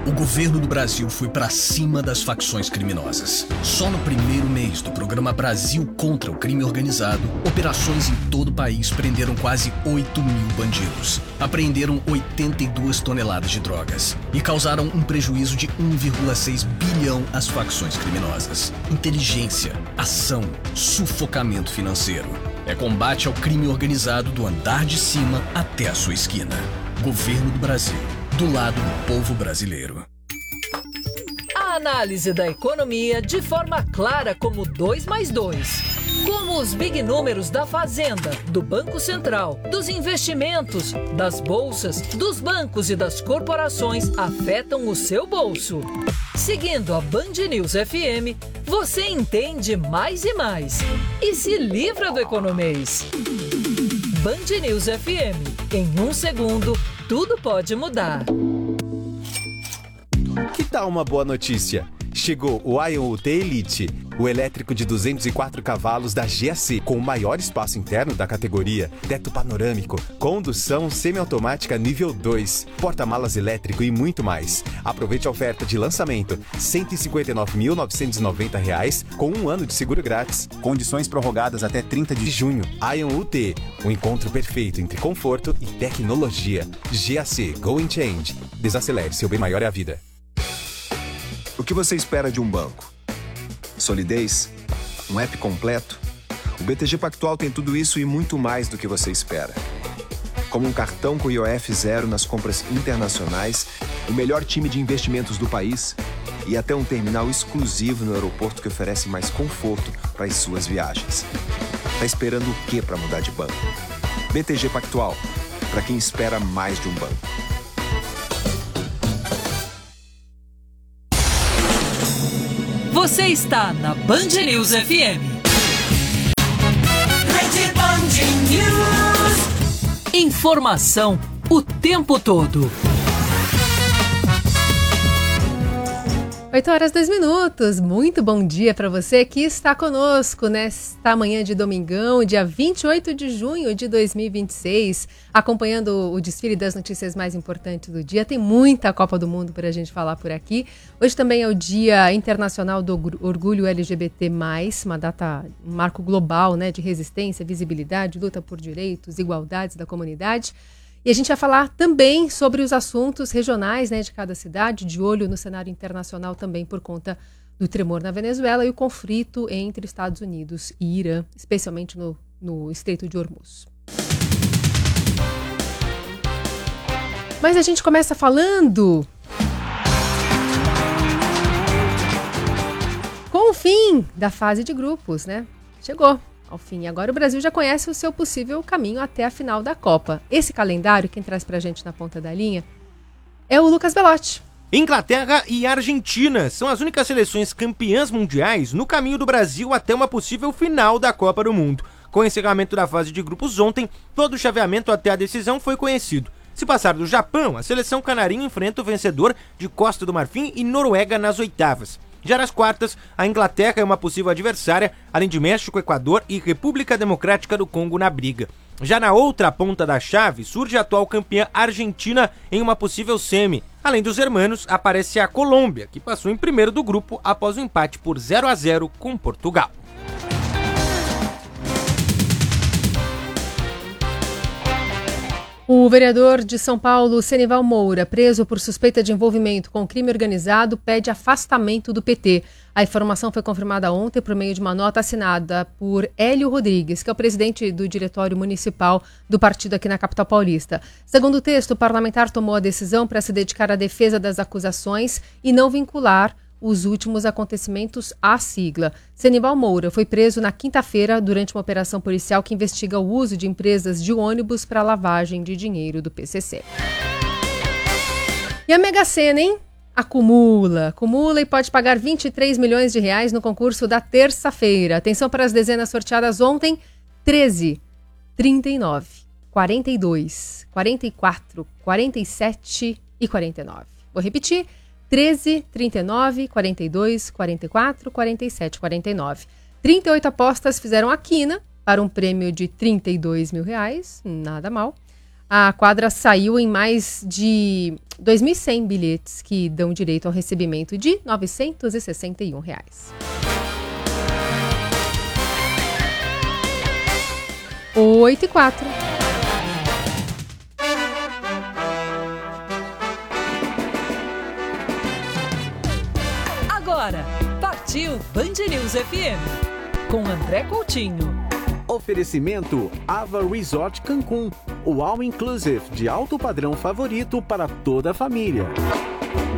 O governo do Brasil foi para cima das facções criminosas. Só no primeiro mês do programa Brasil contra o Crime Organizado, operações em todo o país prenderam quase 8 mil bandidos, apreenderam 82 toneladas de drogas e causaram um prejuízo de 1,6 bilhão às facções criminosas. Inteligência, ação, sufocamento financeiro. É combate ao crime organizado do andar de cima até a sua esquina. Governo do Brasil. Do lado do povo brasileiro. A análise da economia de forma clara como 2 mais 2. Como os big números da Fazenda, do Banco Central, dos investimentos, das bolsas, dos bancos e das corporações afetam o seu bolso. Seguindo a Band News FM, você entende mais e mais. E se livra do economês. Band News FM. Em 1 segundo, tudo pode mudar. Que tal uma boa notícia? Chegou o Ion UT Elite, o elétrico de 204 cavalos da GAC, com o maior espaço interno da categoria, teto panorâmico, condução semiautomática nível 2, porta-malas elétrico e muito mais. Aproveite a oferta de lançamento, R$ 159.990, com 1 ano de seguro grátis. Condições prorrogadas até 30 de junho. Ion UT, o encontro perfeito entre conforto e tecnologia. GAC, Go and Change. Desacelere, seu bem maior é a vida. O que você espera de um banco? Solidez? Um app completo? O BTG Pactual tem tudo isso e muito mais do que você espera. Como um cartão com IOF zero nas compras internacionais, o melhor time de investimentos do país e até um terminal exclusivo no aeroporto que oferece mais conforto para as suas viagens. Tá esperando o quê para mudar de banco? BTG Pactual, para quem espera mais de um banco. Você está na Band News FM. Rede Band News. Informação o tempo todo. 8h02. Muito bom dia para você que está conosco nesta manhã de domingão, dia 28 de junho de 2026, acompanhando o desfile das notícias mais importantes do dia. Tem muita Copa do Mundo para a gente falar por aqui. Hoje também é o Dia Internacional do Orgulho LGBT+, uma data, um marco global, né, de resistência, visibilidade, luta por direitos, igualdades da comunidade. E a gente vai falar também sobre os assuntos regionais, né, de cada cidade, de olho no cenário internacional também por conta do tremor na Venezuela e o conflito entre Estados Unidos e Irã, especialmente no Estreito de Hormuz. Mas a gente começa falando com o fim da fase de grupos, né? Chegou ao fim. Agora o Brasil já conhece o seu possível caminho até a final da Copa. Esse calendário, quem traz pra gente na ponta da linha, é o Lucas Belotti. Inglaterra e Argentina são as únicas seleções campeãs mundiais no caminho do Brasil até uma possível final da Copa do Mundo. Com o encerramento da fase de grupos ontem, todo o chaveamento até a decisão foi conhecido. Se passar do Japão, a seleção canarinha enfrenta o vencedor de Costa do Marfim e Noruega nas oitavas. Já nas quartas, a Inglaterra é uma possível adversária, além de México, Equador e República Democrática do Congo na briga. Já na outra ponta da chave, surge a atual campeã Argentina em uma possível semi. Além dos hermanos, aparece a Colômbia, que passou em primeiro do grupo após o empate por 0-0 com Portugal. O vereador de São Paulo, Senival Moura, preso por suspeita de envolvimento com crime organizado, pede afastamento do PT. A informação foi confirmada ontem por meio de uma nota assinada por Hélio Rodrigues, que é o presidente do Diretório Municipal do partido aqui na capital paulista. Segundo o texto, o parlamentar tomou a decisão para se dedicar à defesa das acusações e não vincular os últimos acontecimentos à sigla. Senival Moura foi preso na quinta-feira durante uma operação policial que investiga o uso de empresas de ônibus para lavagem de dinheiro do PCC. E a Mega Sena, hein? Acumula e pode pagar 23 milhões de reais no concurso da terça-feira. Atenção para as dezenas sorteadas ontem: 13, 39, 42, 44, 47 e 49. Vou repetir: 13, 39, 42, 44, 47, 49. 38 apostas fizeram a quina para um prêmio de 32 mil reais, nada mal. A quadra saiu em mais de 2.100 bilhetes que dão direito ao recebimento de R$ 961. 8h04. Agora, partiu Band News FM, com André Coutinho. Oferecimento Ava Resort Cancún, o all-inclusive de alto padrão favorito para toda a família.